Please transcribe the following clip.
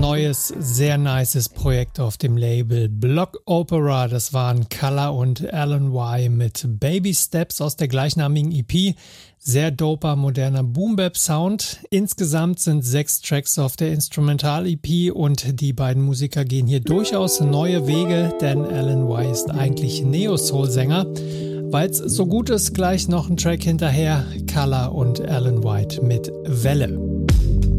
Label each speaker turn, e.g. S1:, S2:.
S1: neues, sehr nices Projekt auf dem Label Block Opera. Das waren Color und Alan Y mit Baby Steps aus der gleichnamigen EP. Sehr doper, moderner Boom-Bap-Sound. Insgesamt sind 6 Tracks auf der Instrumental-EP und die beiden Musiker gehen hier durchaus neue Wege, denn Alan Y ist eigentlich Neo-Soul-Sänger. Weil es so gut ist, gleich noch ein Track hinterher, Color und Alan White mit Welle.